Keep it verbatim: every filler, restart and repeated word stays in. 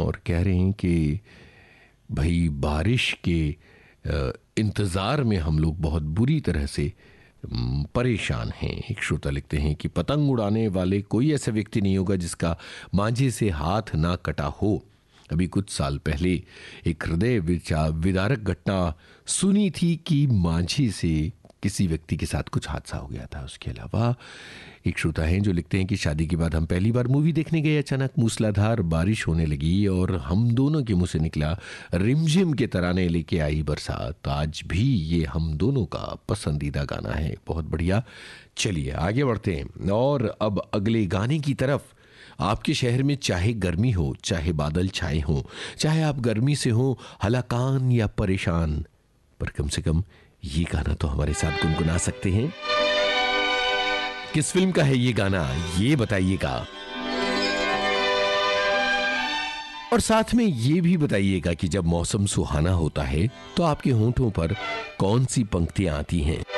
और कह रहे हैं कि भाई बारिश के इंतज़ार में हम लोग बहुत बुरी तरह से परेशान हैं। एक श्रोता लिखते हैं कि पतंग उड़ाने वाले कोई ऐसा व्यक्ति नहीं होगा जिसका मांझे से हाथ ना कटा हो। अभी कुछ साल पहले एक हृदय विदारक घटना सुनी थी कि मांझे से किसी व्यक्ति के साथ कुछ हादसा हो गया था। उसके अलावा एक श्रोता हैं जो लिखते हैं कि शादी के बाद हम पहली बार मूवी देखने गए, अचानक मूसलाधार बारिश होने लगी और हम दोनों के मुंह से निकला रिमझिम के तराने लेके आई बरसात। आज भी ये हम दोनों का पसंदीदा गाना है। बहुत बढ़िया, चलिए आगे बढ़ते हैं और अब अगले गाने की तरफ। आपके शहर में चाहे गर्मी हो, चाहे बादल छाए हों, चाहे आप गर्मी से हो हलाकान या परेशान, पर कम से कम ये गाना तो हमारे साथ गुनगुना सकते हैं। किस फिल्म का है ये गाना, ये बताइएगा। और साथ में ये भी बताइएगा कि जब मौसम सुहाना होता है तो आपके होंठों पर कौन सी पंक्तियां आती हैं।